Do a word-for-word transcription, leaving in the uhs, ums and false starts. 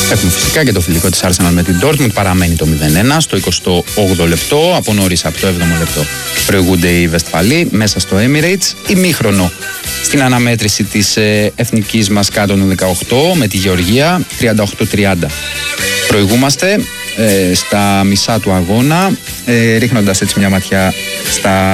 Έχουμε φυσικά και το φιλικό της Arsenal με την Dortmund, παραμένει το μηδέν ένα στο εικοστό όγδοο λεπτό. Από νωρίς από το έβδομο λεπτό προηγούνται οι Βεσφαλοί μέσα στο Emirates. Ημίχρονο στην αναμέτρηση της ε, εθνικής μας κάτω των δεκαοκτώ με τη Γεωργία, τριάντα οκτώ τριάντα. Προηγούμαστε ε, στα μισά του αγώνα, ε, ρίχνοντας έτσι μια ματιά στα